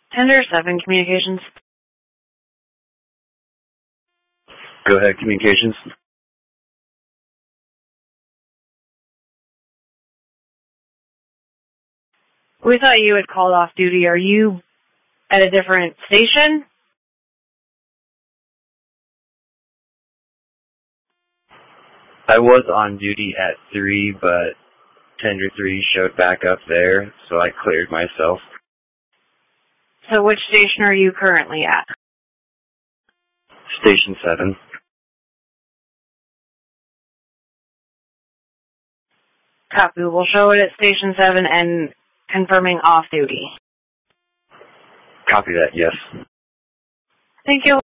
Tender 7 Communications. Go ahead, Communications. We thought you had called off duty. Are you at a different station? I was on duty at 3, but Tender 3 showed back up there, so I cleared myself. So which station are you currently at? Station 7. Copy. We'll show it at Station 7 and confirming off duty. Copy that, yes. Thank you.